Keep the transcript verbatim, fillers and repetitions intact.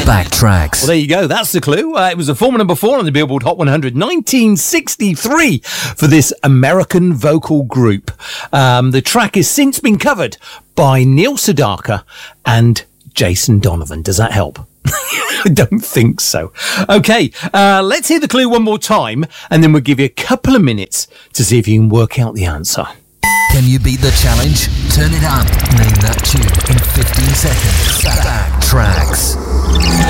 Backtracks. Well, there you go. That's the clue. Uh, it was a former number four on the Billboard Hot one hundred, nineteen sixty-three, for this American vocal group. Um, the track has since been covered by Neil Sedaka and Jason Donovan. Does that help? I don't think so. Okay, uh, let's hear the clue one more time, and then we'll give you a couple of minutes to see if you can work out the answer. Can you beat the challenge? Turn it up. Name that tune in fifteen seconds. Backtracks.